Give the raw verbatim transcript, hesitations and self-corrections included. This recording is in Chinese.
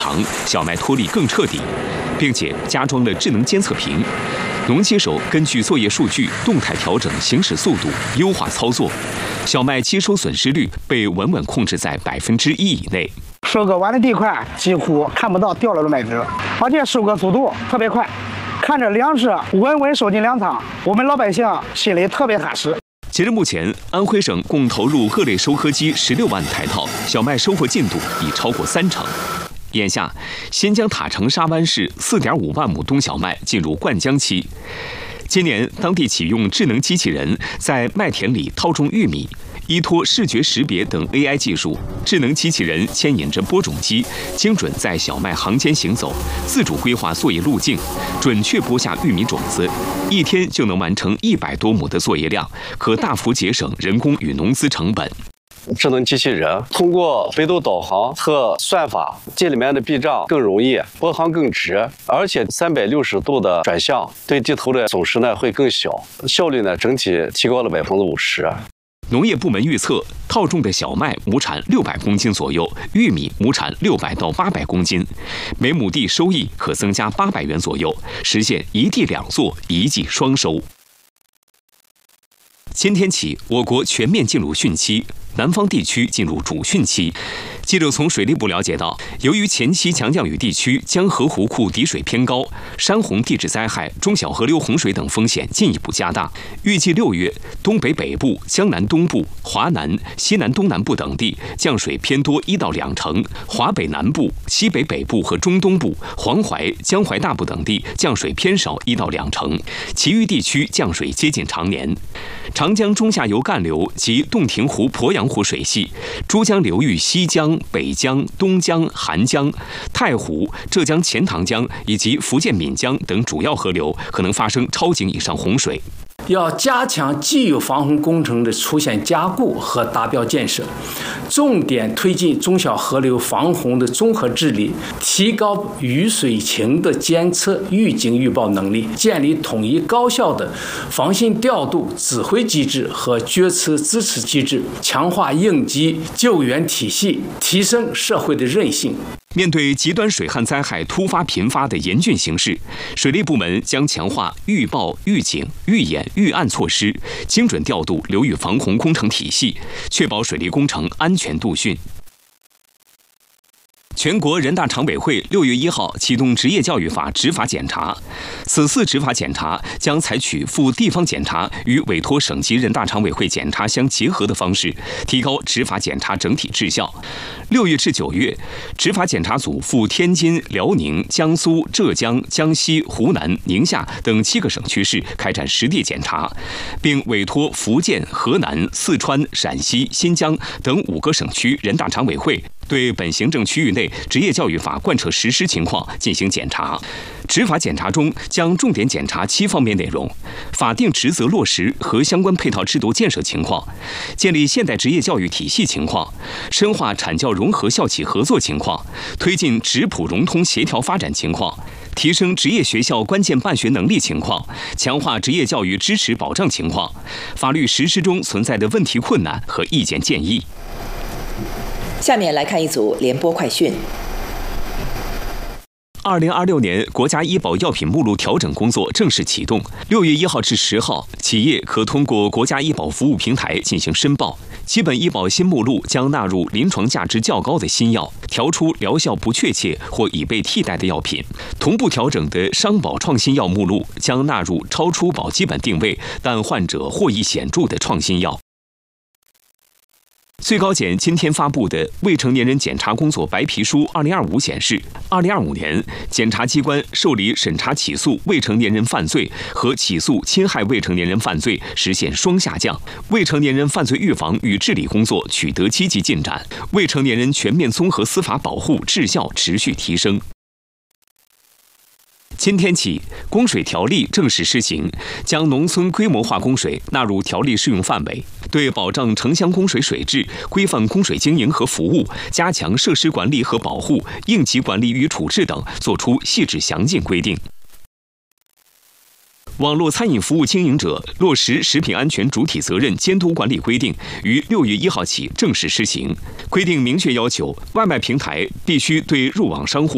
长，小麦脱粒更彻底，并且加装了智能监测屏。农机手根据作业数据动态调整行驶速度，优化操作，小麦接收损失率被稳稳控制在百分之一以内。 收割完的地块几乎看不到掉落的麦子，而且收割速度特别快，看着粮食稳稳收进粮仓，我们老百姓心里特别踏实。 截至目前，安徽省共投入各类收割机十六万台套，小麦收获进度已超过三成。眼下，新疆塔城沙湾市 四点五万亩冬小麦进入灌浆期。今年，当地启用智能机器人在麦田里套种玉米，依托视觉识别等 A I 技术，智能机器人牵引着播种机，精准在小麦行间行走，自主规划作业路径，准确播下玉米种子，一天就能完成一百多亩的作业量，可大幅节省人工与农资成本。 智能机器人通过北斗导航和算法，这里面的避障更容易，播行更直，而且三百六十度的转向，对地头的损失呢会更小，效率呢整体提高了百分之五十。 农业部门预测，套种的小麦亩产六百公斤左右，玉米亩产六百到八百公斤，每亩地收益可增加八百元左右，实现一地两作，一季双收。今天起，我国全面进入汛期，南方地区进入主汛期。记者从水利部了解到，由于前期强降雨地区江河湖库底水偏高，山洪地质灾害、中小河流洪水等风险进一步加大。预计六月，东北北部、江南东部、华南、西南东南部等地降水偏多一到两成；华北南部、西北北部和中东部、黄淮、江淮大部等地降水偏少一到两成，其余地区降水接近常年。长江中下游干流及洞庭湖、鄱阳湖水系、珠江流域西江、北江、东江、韩江、太湖、浙江钱塘江以及福建闽江等主要河流可能发生超警以上洪水。 要加强既有防洪工程的出现加固和达标建设，重点推进中小河流防洪的综合治理，提高雨水情的监测、预警、预报能力，建立统一高效的防汛调度指挥机制和决策支持机制，强化应急救援体系，提升社会的韧性。 面对极端水旱灾害突发频发的严峻形势，水利部门将强化预报、预警、预演、预案措施，精准调度流域防洪工程体系，确保水利工程安全度汛。全国人大常委会六月一号启动职业教育法执法检查，此次执法检查将采取赴地方检查与委托省级人大常委会检查相结合的方式，提高执法检查整体质效。六月至九月，执法检查组赴天津、辽宁、江苏、浙江、江西、湖南、宁夏等七个省区市开展实地检查，并委托福建、河南、四川、陕西、新疆等五个省区人大常委会对本行政区域内职业教育法贯彻实施情况进行检查。执法检查中将重点检查七方面内容：法定职责落实和相关配套制度建设情况，建立现代职业教育体系情况，深化产教融合校企合作情况，推进职普融通协调发展情况，提升职业学校关键办学能力情况，强化职业教育支持保障情况，法律实施中存在的问题困难和意见建议。 下面来看一组联播快讯。 二零二六年国家医保药品目录调整工作正式启动。六月一号至十号，企业可通过国家医保服务平台进行申报。基本医保新目录将纳入临床价值较高的新药，调出疗效不确切或已被替代的药品。同步调整的商保创新药目录将纳入超出保基本定位但患者获益显著的创新药。最高检今天发布的《未成年人检查工作白皮书二零二五》显示，二零二五年检察机关受理审查起诉未成年人犯罪和起诉侵害未成年人犯罪实现双下降，未成年人犯罪预防与治理工作取得积极进展，未成年人全面综合司法保护质效持续提升。今天起，供水条例正式施行，将农村规模化供水纳入条例适用范围，对保障城乡供水水质、规范供水经营和服务、加强设施管理和保护、应急管理与处置等作出细致详尽规定。网络餐饮服务经营者落实食品安全主体责任监督管理规定于六月一号起正式施行。规定明确要求，外卖平台必须对入网商户